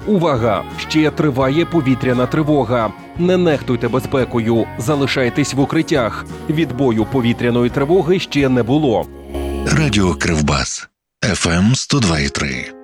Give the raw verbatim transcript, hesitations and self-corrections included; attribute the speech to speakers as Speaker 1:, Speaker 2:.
Speaker 1: Увага! Ще триває повітряна тривога. Не нехтуйте безпекою, залишайтесь в укриттях. Відбою повітряної тривоги ще не було.
Speaker 2: Радіо Кривбас. еф ем сто два і три.